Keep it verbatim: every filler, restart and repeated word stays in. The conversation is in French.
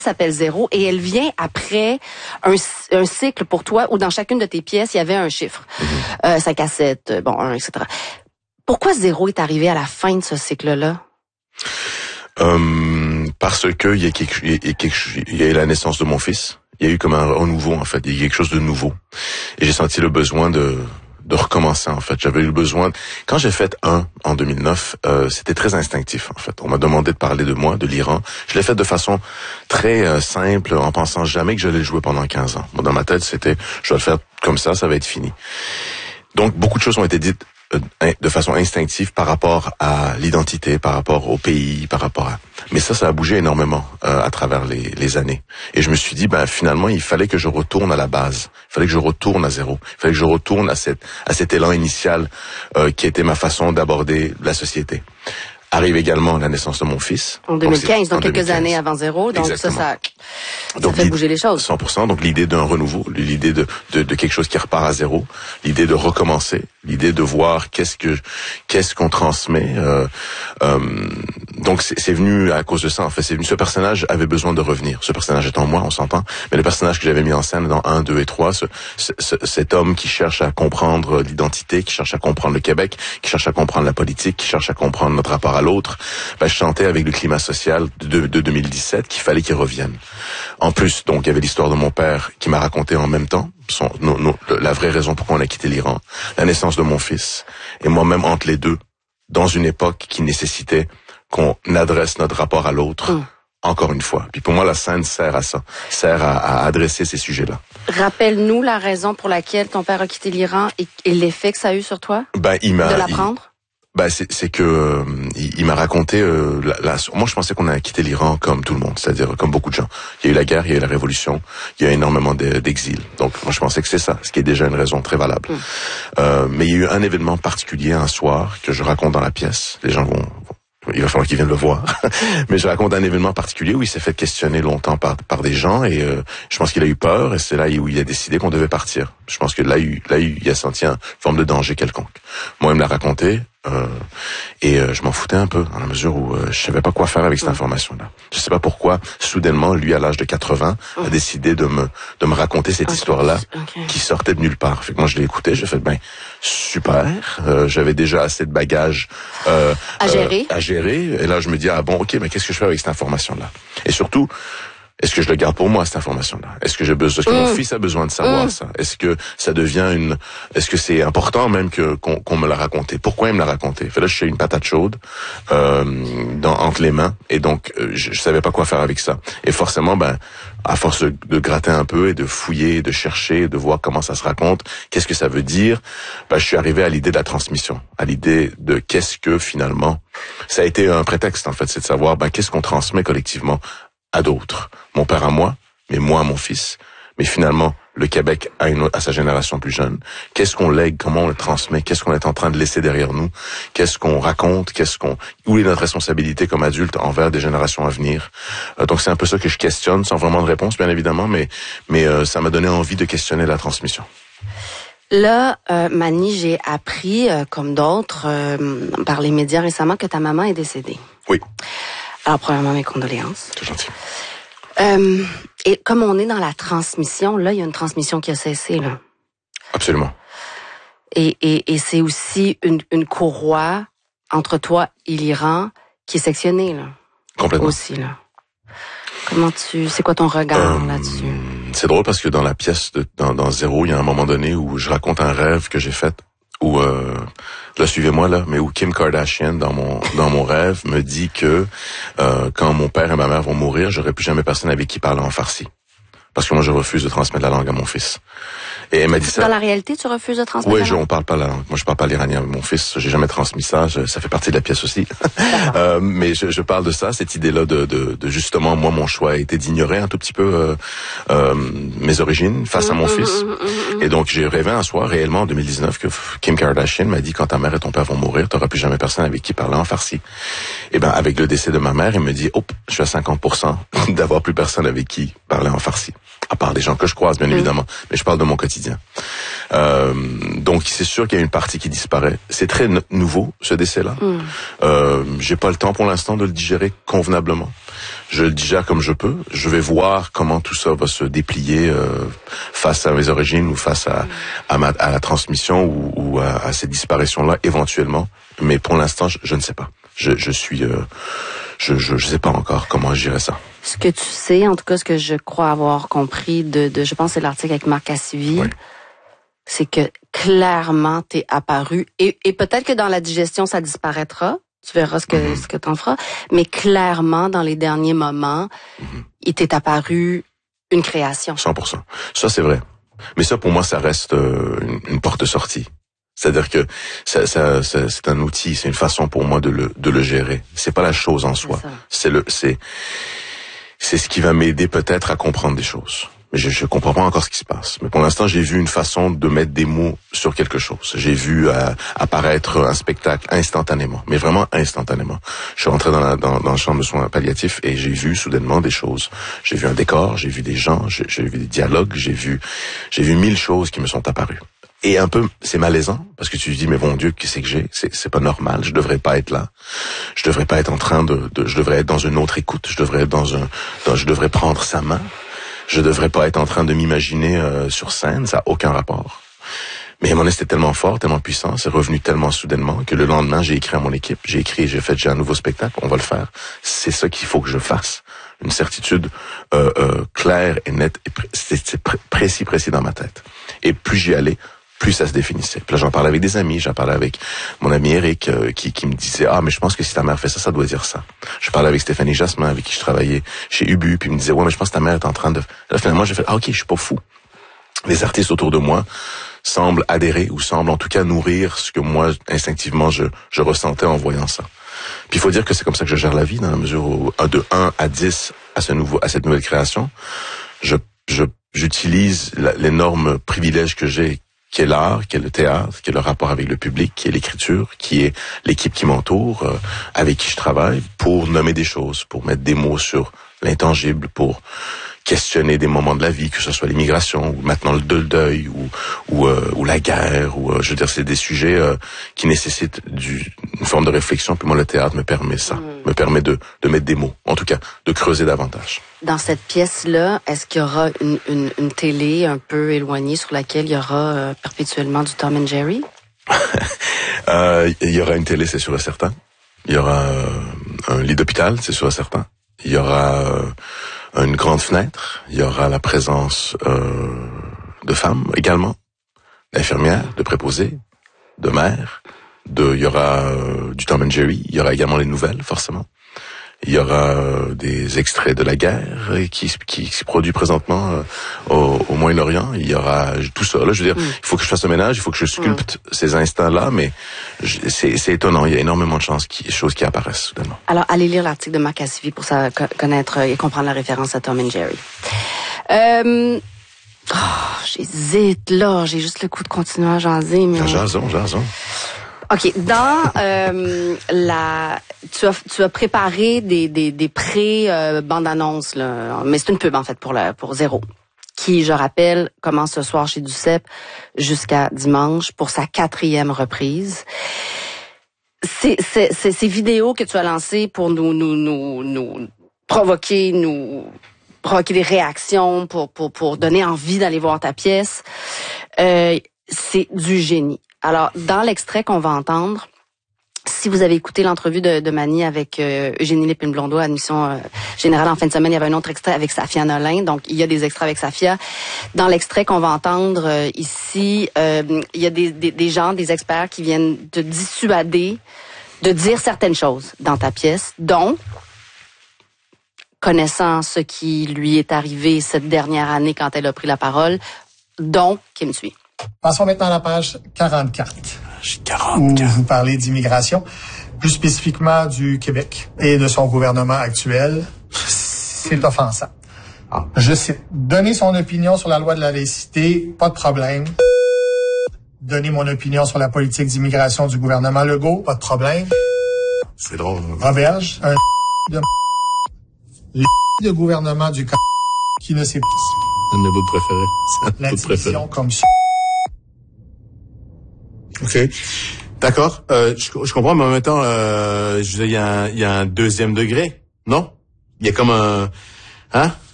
s'appelle Zéro et elle vient après un, un cycle pour toi où dans chacune de tes pièces, il y avait un chiffre. Mm-hmm. Euh, sa cassette, bon, un, et cetera. Pourquoi Zéro est arrivé à la fin de ce cycle-là? Euh, parce que il y a quelque, il y a quelque, il y a eu la naissance de mon fils. Il y a eu comme un renouveau, en fait. Il y a eu quelque chose de nouveau. Et j'ai senti le besoin de, de recommencer, en fait. J'avais eu le besoin. Quand j'ai fait un en deux mille neuf, euh, c'était très instinctif, en fait. On m'a demandé de parler de moi, de l'Iran. Je l'ai fait de façon très euh, simple, en pensant jamais que j'allais le jouer pendant quinze ans. Moi, dans ma tête, c'était, je vais le faire comme ça, ça va être fini. Donc, beaucoup de choses ont été dites de façon instinctive par rapport à l'identité, par rapport au pays, par rapport à... Mais ça, ça a bougé énormément euh, à travers les, les années. Et je me suis dit, ben finalement, il fallait que je retourne à la base. Il fallait que je retourne à zéro. Il fallait que je retourne à, cette, à cet élan initial euh, qui était ma façon d'aborder la société. Arrive également la naissance de mon fils. En deux mille quinze, donc, donc quelques deux mille quinze. Années avant Zéro. Donc Exactement. ça, ça, ça donc, fait bouger les choses. cent pour cent. Donc l'idée d'un renouveau, l'idée de, de, de quelque chose qui repart à zéro, l'idée de recommencer, l'idée de voir qu'est-ce que qu'est-ce qu'on transmet. Euh, euh, donc c'est, c'est venu à cause de ça. En fait, c'est venu. Ce personnage avait besoin de revenir. Ce personnage étant moi, on s'entend. Mais le personnage que j'avais mis en scène dans un, deux et trois, ce, ce, ce, cet homme qui cherche à comprendre l'identité, qui cherche à comprendre le Québec, qui cherche à comprendre la politique, qui cherche à comprendre notre rapport à l'autre, ben, je chantais avec le climat social de, de deux mille dix-sept qu'il fallait qu'il revienne. En plus, donc, il y avait l'histoire de mon père qui m'a raconté en même temps son, no, no, la vraie raison pourquoi on a quitté l'Iran, la naissance de mon fils, et moi-même entre les deux, dans une époque qui nécessitait qu'on adresse notre rapport à l'autre, mmh. encore une fois. Puis pour moi, la scène sert à ça, sert à, à adresser ces sujets-là. Rappelle-nous la raison pour laquelle ton père a quitté l'Iran et, et l'effet que ça a eu sur toi, ben, il m'a, de l'apprendre. Ben c'est, c'est que euh, il, il m'a raconté. Euh, la, la, moi, je pensais qu'on a quitté l'Iran comme tout le monde, c'est-à-dire comme beaucoup de gens. Il y a eu la guerre, il y a eu la révolution, il y a eu énormément de, d'exil. Donc, moi, je pensais que c'est ça, ce qui est déjà une raison très valable. Mm. Euh, mais il y a eu un événement particulier un soir que je raconte dans la pièce. Les gens vont, vont il va falloir qu'ils viennent le voir. Mais je raconte un événement particulier où il s'est fait questionner longtemps par par des gens et euh, je pense qu'il a eu peur et c'est là où il a décidé qu'on devait partir. Je pense que là, il, là, il a senti une forme de danger quelconque. Moi, il me l'a raconté. Euh, et euh, je m'en foutais un peu, dans la mesure où euh, je savais pas quoi faire avec cette mmh. information-là. Je sais pas pourquoi, soudainement, lui, à l'âge de quatre-vingts, mmh. a décidé de me de me raconter cette okay. histoire-là okay. qui sortait de nulle part. Fait que moi, je l'ai écouté, j'ai fait, ben, super, euh, j'avais déjà assez de bagages euh, à gérer. Euh, à gérer. Et là, je me dis, ah bon, ok, mais qu'est-ce que je fais avec cette information-là? Et surtout, est-ce que je le garde pour moi, cette information-là? Est-ce que j'ai besoin, est-ce que mmh. mon fils a besoin de savoir mmh. ça? Est-ce que ça devient une, est-ce que c'est important même que, qu'on, qu'on me l'a raconté? Pourquoi il me l'a raconté? Fait là, je suis une patate chaude, euh, dans, entre les mains. Et donc, je, je savais pas quoi faire avec ça. Et forcément, ben, à force de, de gratter un peu et de fouiller, de chercher, de voir comment ça se raconte, qu'est-ce que ça veut dire, ben, je suis arrivé à l'idée de la transmission, à l'idée de qu'est-ce que finalement, ça a été un prétexte, en fait, c'est de savoir, ben, qu'est-ce qu'on transmet collectivement à d'autres. Mon père à moi, mais moi à mon fils. Mais finalement, le Québec à, une, à sa génération plus jeune. Qu'est-ce qu'on lègue, comment on le transmet, qu'est-ce qu'on est en train de laisser derrière nous, qu'est-ce qu'on raconte, qu'est-ce qu'on, où est notre responsabilité comme adulte envers des générations à venir. Euh, donc c'est un peu ça que je questionne, sans vraiment de réponse, bien évidemment, mais mais euh, ça m'a donné envie de questionner la transmission. Là, euh, Manny, j'ai appris, euh, comme d'autres, euh, par les médias récemment, que ta maman est décédée. Oui. Alors, premièrement, mes condoléances. C'est gentil. Euh, et comme on est dans la transmission, là, il y a une transmission qui a cessé, là. Absolument. Et, et, et c'est aussi une, une courroie entre toi et l'Iran qui est sectionnée, là. Complètement. Aussi, là. Comment tu... C'est quoi ton regard euh, là-dessus? C'est drôle parce que dans la pièce, de, dans, dans Zéro, il y a un moment donné où je raconte un rêve que j'ai fait où... Euh, là, suivez-moi là, mais où Kim Kardashian dans mon dans mon rêve me dit que euh, quand mon père et ma mère vont mourir, j'aurai plus jamais personne avec qui parler en farsi. Parce que moi, je refuse de transmettre la langue à mon fils. Et elle m'a dit ça. Dans la réalité, tu refuses de transmettre oui, la je, langue? on parle pas la langue. Moi, je parle pas l'iranien avec mon fils. J'ai jamais transmis ça. Je, ça fait partie de la pièce aussi. euh, mais je, je parle de ça, cette idée-là de, de, de justement, moi, mon choix a été d'ignorer un tout petit peu euh, euh, mes origines face à mon mmh, fils. Mmh, mmh, et donc, j'ai rêvé un soir, réellement, en deux mille dix-neuf, que Kim Kardashian m'a dit, quand ta mère et ton père vont mourir, t'auras plus jamais personne avec qui parler en farsi. Et ben, avec le décès de ma mère, il me dit, oh, je suis à cinquante pour cent d'avoir plus personne avec qui parler en farsi. À part des gens que je croise, bien mmh. évidemment. Mais je parle de mon quotidien. Euh, donc, c'est sûr qu'il y a une partie qui disparaît. C'est très n- nouveau, ce décès-là. Mmh. Euh, j'ai pas le temps pour l'instant de le digérer convenablement. Je le digère comme je peux. Je vais voir comment tout ça va se déplier euh, face à mes origines ou face à, à, ma, à la transmission ou, ou à, à ces disparitions-là éventuellement. Mais pour l'instant, je, je ne sais pas. Je, je suis, euh, je, je, je sais pas encore comment gérer ça. Ce que tu sais, en tout cas, ce que je crois avoir compris de, de je pense, c'est l'article avec Marc Cassivi, oui. C'est que clairement t'es apparu et, et peut-être que dans la digestion ça disparaîtra. Tu verras ce que mm-hmm. ce que t'en feras, mais clairement dans les derniers moments, mm-hmm. il t'est apparu une création. cent pour cent. Ça c'est vrai. Mais ça pour moi ça reste euh, une, une porte de sortie. C'est-à-dire que ça, ça, ça, c'est un outil, c'est une façon pour moi de le de le gérer. C'est pas la chose en soi. C'est, c'est le c'est c'est ce qui va m'aider peut-être à comprendre des choses. Mais je, je comprends pas encore ce qui se passe. Mais pour l'instant, j'ai vu une façon de mettre des mots sur quelque chose. J'ai vu euh, apparaître un spectacle instantanément, mais vraiment instantanément. Je suis rentré dans la, dans, dans la chambre de soins palliatifs et j'ai vu soudainement des choses. J'ai vu un décor, j'ai vu des gens, j'ai, j'ai vu des dialogues, j'ai vu, j'ai vu mille choses qui me sont apparues. Et un peu, c'est malaisant, parce que tu te dis, mais bon Dieu, qu'est-ce que j'ai? C'est, c'est pas normal, je devrais pas être là. Je devrais pas être en train de, de je devrais être dans une autre écoute, je devrais être dans un, dans, je devrais prendre sa main. Je devrais pas être en train de m'imaginer euh, sur scène, ça a aucun rapport. Mais à un moment donné, c'était tellement fort, tellement puissant, c'est revenu tellement soudainement que le lendemain, j'ai écrit à mon équipe, j'ai écrit, j'ai fait, j'ai un nouveau spectacle, on va le faire. C'est ça qu'il faut que je fasse. Une certitude euh, euh, claire et nette, et pré- c'est, c'est pr- précis, précis dans ma tête. Et plus j'y allais, plus ça se définissait. Puis là, j'en parlais avec des amis, j'en parlais avec mon ami Eric, euh, qui, qui me disait, ah, mais je pense que si ta mère fait ça, ça doit dire ça. Je parlais avec Stéphanie Jasmin, avec qui je travaillais chez Ubu, puis il me disait, ouais, mais je pense que ta mère est en train de... Là, finalement, j'ai fait, ah, ok, je suis pas fou. Les artistes autour de moi semblent adhérer, ou semblent en tout cas nourrir ce que moi, instinctivement, je, je ressentais en voyant ça. Puis il faut dire que c'est comme ça que je gère la vie, dans la mesure où, de un à dix, à ce nouveau, à cette nouvelle création, je, je, j'utilise la, l'énorme privilège que j'ai, qui est l'art, qui est le théâtre, qui est le rapport avec le public, qui est l'écriture, qui est l'équipe qui m'entoure, euh, avec qui je travaille, pour nommer des choses, pour mettre des mots sur l'intangible, pour questionner des moments de la vie, que ce soit l'immigration, ou maintenant le deuil, ou ou, euh, ou la guerre, ou euh, je veux dire, c'est des sujets euh, qui nécessitent du, une forme de réflexion. Puis moi, le théâtre me permet ça, mmh. me permet de de mettre des mots, en tout cas, de creuser davantage. Dans cette pièce-là, est-ce qu'il y aura une, une, une télé un peu éloignée sur laquelle il y aura euh, perpétuellement du Tom and Jerry? euh, il y aura une télé, c'est sûr et certain. Il y aura euh, un lit d'hôpital, c'est sûr et certain. Il y aura euh, une grande fenêtre. Il y aura la présence euh, de femmes également, d'infirmières, de préposés, de mères. De, il y aura euh, du Tom and Jerry. Il y aura également les nouvelles, forcément. Il y aura euh, des extraits de la guerre qui qui se produit présentement euh, au, au Moyen-Orient. Il y aura tout ça. Là, je veux dire, mm. il faut que je fasse le ménage, il faut que je sculpte mm. ces instants-là, mais je, c'est, c'est étonnant. Il y a énormément de chances, qui, choses qui apparaissent soudainement. Alors, allez lire l'article de Marc Cassivi pour ça, connaître et comprendre la référence à Tom and Jerry. Euh, oh, j'hésite là. J'ai juste le coup de continuer à jaser. Mais jason, jason. OK, dans euh, la tu as tu as préparé des des des pré euh, bandes annonces là, mais c'est une pub en fait pour le pour Zéro, qui je rappelle commence ce soir chez Duceppe jusqu'à dimanche pour sa quatrième reprise. C'est c'est c'est ces vidéos que tu as lancées pour nous nous nous nous provoquer nous provoquer des réactions pour pour pour donner envie d'aller voir ta pièce. Euh, c'est du génie. Alors, dans l'extrait qu'on va entendre, si vous avez écouté l'entrevue de, de Mani avec euh, Eugénie Lépine-Blondeau à Admission euh, Générale en fin de semaine, il y avait un autre extrait avec Safia Nolin, donc il y a des extraits avec Safia. Dans l'extrait qu'on va entendre euh, ici, euh, il y a des, des, des gens, des experts qui viennent te dissuader de dire certaines choses dans ta pièce, dont, connaissant ce qui lui est arrivé cette dernière année quand elle a pris la parole, dont Kim Thuy. Passons maintenant à la page quarante-quatre. quarante-quatre. Où vous parlez d'immigration, plus spécifiquement du Québec et de son gouvernement actuel. C'est offensant. Ah. Je cite. Donner son opinion sur la loi de la laïcité, pas de problème. Donner mon opinion sur la politique d'immigration du gouvernement Legault, pas de problème. C'est drôle. Roberge, un de le de gouvernement du qui ne sait pas. C'est un de vos préférés. C'est un la division comme ça. OK. D'accord. Euh, je, je comprends, mais en même temps, euh, je veux dire, il y a un, il y a un deuxième degré, non? il y a comme un, hein?